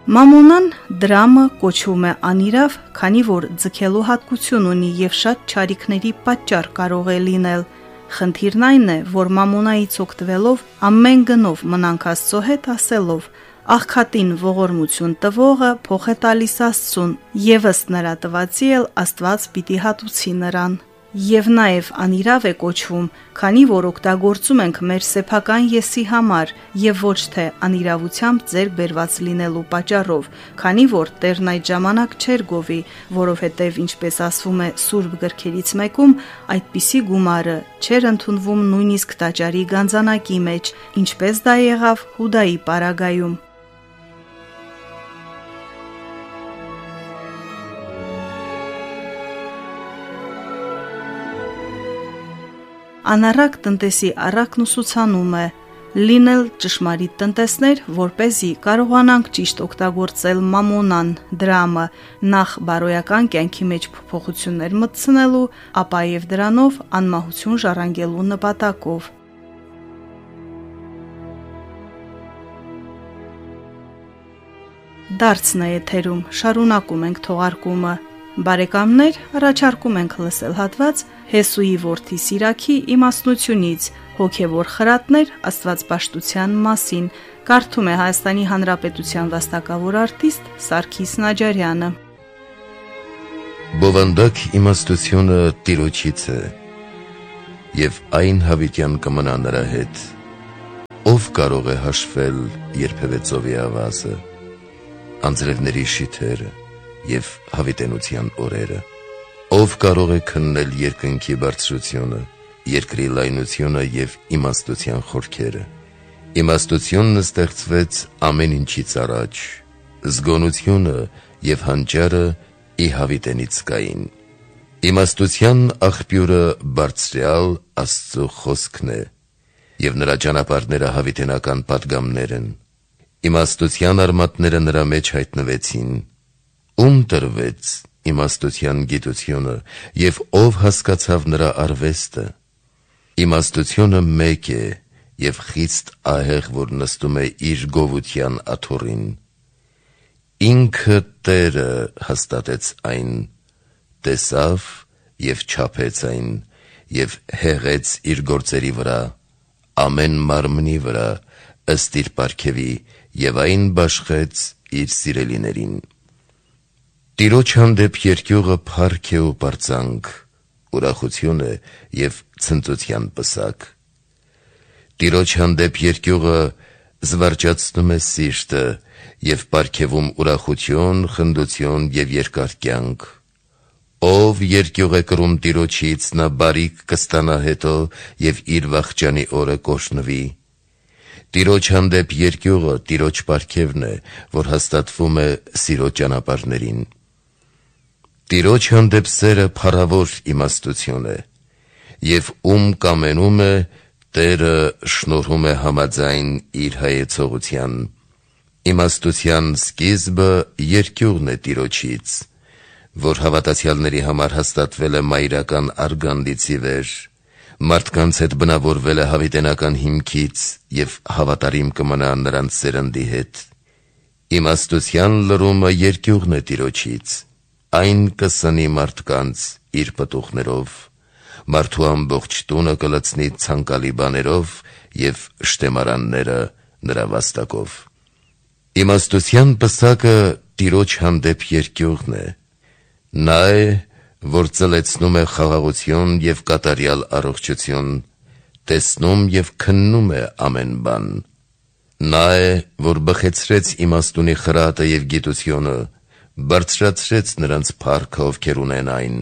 Մամոնան դրամը կոչվում է անիրավ, քանի որ ձգելու հատկություն ունի եւ շատ չարիքների պատճառ կարող է լինել։ Խնդիրն այն է, որ մամոնայից օգտվելով ամեն գնով մնանք Աստծո հետ ասելով. «Աղքատին ողորմություն տվողը փող է տալիս Աստծուն, եւ ըստ նրա տվածի էլ Աստված պիտի հատուցի նրան»։ Եվ նաև անիրավ է կոչվում, քանի որ օգտագործում ենք մեր սեփական եսի համար եւ ոչ թե անիրավությամբ ձեռք բերված լինելու պատճառով, քանի որ Տերն այդ ժամանակ չէր գովի, որովհետեւ ինչպես ասվում է Սուրբ գրքերից մեկում, այդպիսի գումարը չէր ընդունվում նույնիսկ տաճարի գանձանակի մեջ, ինչպես դա եղավ Հուդայի պարագայում։ Անառակ տնտեսի առակն ուսուցանում է լինել ճշմարիտ տնտեսներ, որպեսզի կարողանանք ճիշտ օգտագործել մամոնան, դրամը, նախ բարոյական կյանքի մեջ փոփոխություններ մտցնելու, ապա եւ դրանով անմահություն ժառանգելու նպատակով։ Դարձն է եթերում, շարունակում ենք թողարկումը։ Բարեկամներ, առաջարկում ենք լսել հատված Հեսուի որդի Սիրաքի իմաստնությունից հոգևոր խրատներ աստվածպաշտության մասին։ Կարդում է Հայաստանի Հանրապետության վաստակավոր արտիստ Սարգիս Նաջարյանը։ Բովանդակ իմաստությունը Տիրոջից է, եւ այն հավիտյան կմնա նրա հետ։ Ով կարող է հաշվել երբևէ ծովի ավազը, անձրևների շիթերը եւ հավիտենության օրերը։ Ով կարող է քննել երկնքի բարձրությունը, երկրի լայնությունը եւ իմաստության խորքերը։ Իմաստությունն ստեղծվեց ամեն ինչից առաջ, զգոնությունը եւ հանճարը ի հավիտենից կային։ Իմաստության աղբյուրը բարձրյալ Աստծո խոսքն է, եւ նրա ճանապարհները հավիտենական պատգամներ են։ Իմաստության արմատները նրա մեջ հայտնվեցին։ Ում տրվեց իմաստության գիտությունը եւ ով հասկացավ նրա արվեստը։ Իմաստությունը մեկ է եւ խիստ ահեղ, որ նստում է իր գովության աթոռին։ Ինքը Տերը հաստատեց այն, տեսավ եւ չափեց այն եւ հեղեց իր գործերի վրա, ամեն մարմնի վրա ըստ իր պարգևի եւ այն բաշխեց իր սիրելիներին։ Տիրոջ հանդեպ երկյուղը փառք է ու պարծանք, ուրախություն է եւ ցնծության պսակ։ Տիրոջ հանդեպ երկյուղը զվարճացնում է սիրտը եւ պարգևում ուրախություն, խնդություն եւ երկար կյանք։ Ով երկյուղ է կրում Տիրոջից, նա բարիք կստանա հետո եւ իր վախճանի օրը կօշնվի։ Տիրոջ հանդեպ երկյուղը Տիրոջ պարգևն է, որ հաստատվում է սիրո ճանապարհներին։ Տիրոջ հանդեպ սերը փառավոր իմաստություն է, եւ ում կամենում է, Տերը շնորհում է համաձայն իր հայեցողության։ Իմաստության սկիզբը երկյուղն է Տիրոջից, որ հավատացյալների համար հաստատվել է մայրական արգանդից ի վեր, մարդկանց հետ բնավորվել է հավիտենական հիմքից եւ հավատարիմ կմնա նրանց սերնդի հետ։ Իմաստության լրումը երկյուղն է Տիրոջից, այն կսնի մարդկանց իր պտուղներով, մարդու ամբողջ տունը կլցնի ցանկալի բաներով եւ շտեմարանները նրա վաստակով։ Իմաստության պսակը Տիրոջ հանդեպ երկյուղն է, նա է, որ ծլեցնում է խաղաղություն եւ կատարյալ առողջություն, տեսնում եւ քննում է ամեն բան։ Նա է, որ բխեցրեց իմաստունի խրատը եւ գիտությունը, բարձրացրեց նրանց փառքը, ովքեր ունեն այն։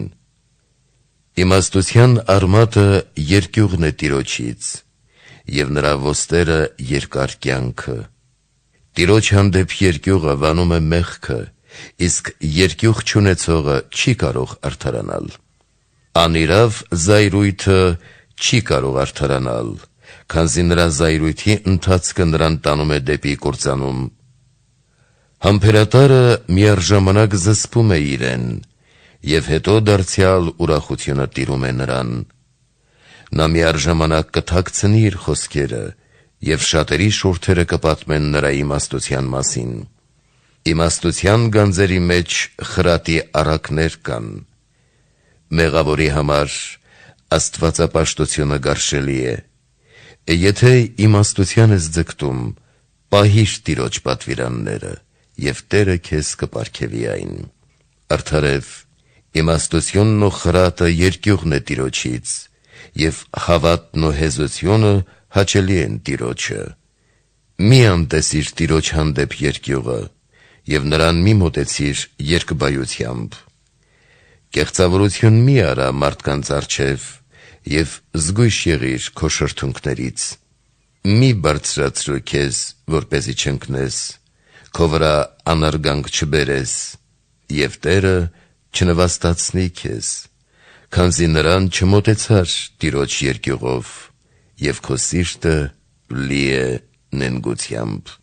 Իմաստության արմատը երկյուղն է Տիրոջից, եւ նրա ոստերը երկար կյանքը։ Տիրոջ հանդեպ երկյուղը վանում է մեղքը, իսկ երկյուղ չունեցողը չի կարող արդարանալ։ Անիրավ զայրույթը չի կարող արդարանալ, քանզի նրա զայրույթի ընթացքը նրան տանում է դեպի կործանում։ Համբերատարը միառժամանակ զսպում է իրեն, եւ հետո դարձյալ ուրախությունը տիրում է նրան։ Նա միառժամանակ կթաքցնի իր խոսքերը, եւ շատերի շուրթերը կպատմեն նրա իմաստության մասին։ Իմաստության գանձերի մեջ խրատի առակներ կան։ Մեղավորի համար աստվածապաշտությունը գարշելի է։ Եթե իմաստության ես ձգտում, պահիր Տիրոջ պատվիրանները, և Տերը քեզ կպարգևի այն։ Արդարև, իմաստությունն ու խրատը երկյուղն է Տիրոջից, և հավատն ու հեզությունը հաճելի են Տիրոջը։ Մի անտեսիր Տիրոջ հանդեպ երկյուղը, և նրան մի մոտեցիր երկբայությամբ։ Կեղծավորություն մի արա մարդկանց առջև, և զգույշ եղիր քո շրթունքներից։ Մի բարձրացրու քեզ, որպեսզի չընկնես, քո վրա անարգանք չբերես, և Տերը չնվաստացնի քեզ, քանզի նրան չմոտեցար Տիրոջ երկյուղով, և քո սիրտը լի է նենգությամբ։